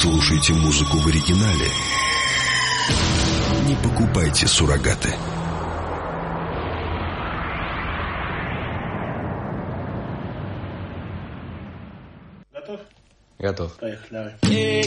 Слушайте музыку в оригинале. Не покупайте суррогаты. Готов? Готов. Поехали.